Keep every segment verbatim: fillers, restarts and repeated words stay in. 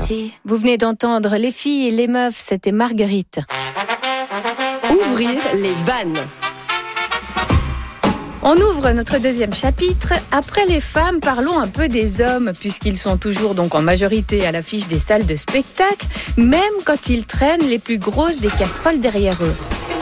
aussi. Vous venez d'entendre Les filles et les meufs, c'était Marguerite. Ouvrir les vannes. On ouvre notre deuxième chapitre. Après les femmes, parlons un peu des hommes, puisqu'ils sont toujours donc en majorité à l'affiche des salles de spectacle, même quand ils traînent les plus grosses des casseroles derrière eux.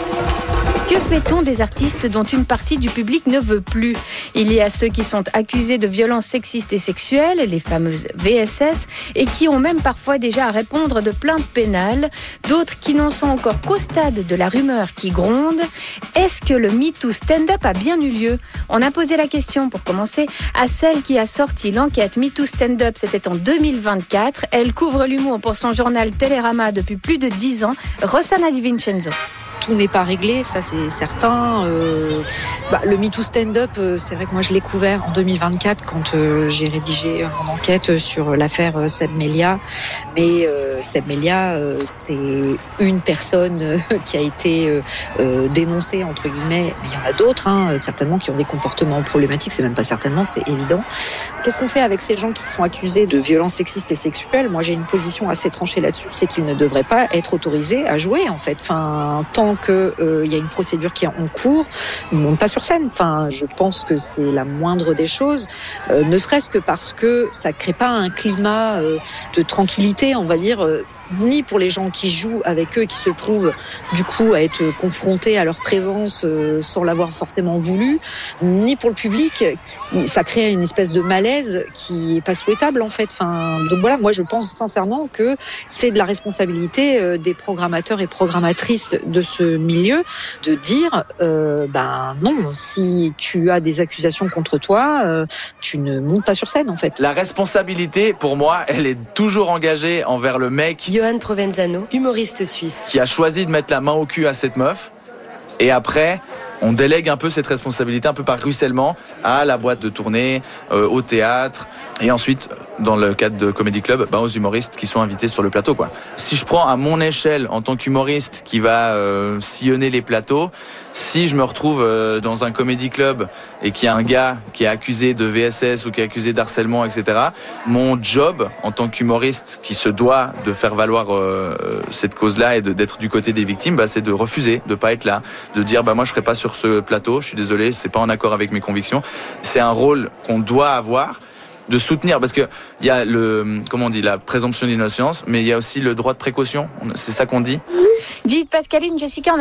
Que fait-on des artistes dont une partie du public ne veut plus ? Il y a ceux qui sont accusés de violences sexistes et sexuelles, les fameuses V S S, et qui ont même parfois déjà à répondre de plaintes pénales. D'autres qui n'en sont encore qu'au stade de la rumeur qui gronde. Est-ce que le MeToo Stand-Up a bien eu lieu ? On a posé la question, pour commencer, à celle qui a sorti l'enquête MeToo Stand-Up. C'était en deux mille vingt-quatre. Elle couvre l'humour pour son journal Télérama depuis plus de dix ans. Rossana Di Vincenzo. Tout n'est pas réglé, ça c'est certain. Euh, bah, le MeToo Stand-Up, euh, c'est vrai que moi je l'ai couvert en deux mille vingt-quatre quand euh, j'ai rédigé mon enquête sur l'affaire euh, Seb Melia. Mais euh, Seb Melia, euh, c'est une personne euh, qui a été euh, euh, dénoncée, entre guillemets. Mais il y en a d'autres, hein, certainement, qui ont des comportements problématiques. C'est même pas certainement, c'est évident. Qu'est-ce qu'on fait avec ces gens qui sont accusés de violences sexistes et sexuelles ? Moi j'ai une position assez tranchée là-dessus, c'est qu'ils ne devraient pas être autorisés à jouer, en fait. Enfin, tant qu'il euh, y a une procédure qui est en cours, ils ne montent pas sur scène. Enfin, je pense que c'est la moindre des choses, euh, ne serait-ce que parce que ça ne crée pas un climat euh, de tranquillité, on va dire, euh, ni pour les gens qui jouent avec eux, qui se trouvent du coup à être confrontés à leur présence euh, sans l'avoir forcément voulu, ni pour le public. Ça crée une espèce de malaise qui est pas souhaitable, en fait. Enfin, donc voilà, moi je pense sincèrement que c'est de la responsabilité euh, des programmateurs et programmatrices de ce milieu de dire euh, ben non, si tu as des accusations contre toi, euh, tu ne montes pas sur scène, en fait. La responsabilité, pour moi, elle est toujours engagée envers le mec Johan Provenzano, humoriste suisse, qui a choisi de mettre la main au cul à cette meuf. Et après, on délègue un peu cette responsabilité, un peu par ruissellement, à la boîte de tournée, euh, au théâtre, et ensuite, dans le cadre de Comedy Club, bah, aux humoristes qui sont invités sur le plateau, quoi. Si je prends à mon échelle, en tant qu'humoriste qui va euh, sillonner les plateaux, si je me retrouve euh, dans un Comedy Club et qu'il y a un gars qui est accusé de V S S ou qui est accusé d'harcèlement, et cetera, mon job, en tant qu'humoriste qui se doit de faire valoir euh, cette cause-là et de, d'être du côté des victimes, bah, c'est de refuser, de pas être là, de dire bah moi je serai pas sur ce plateau, je suis désolé, c'est pas en accord avec mes convictions. C'est un rôle qu'on doit avoir, de soutenir, parce que il y a le, comment on dit, la présomption d'innocence, mais il y a aussi le droit de précaution. C'est ça qu'on dit. Dites Pascaline, Jessica, on